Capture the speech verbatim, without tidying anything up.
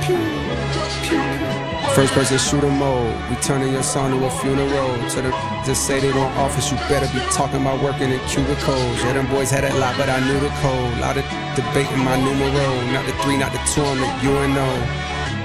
First person shooter mode, we turning your song to a funeral. To the just say they want office, you better be talking about working in cubicles. Yeah, them boys had a lot, but I knew the code. Lot of debating my numero, not the three, not the two on the U N O.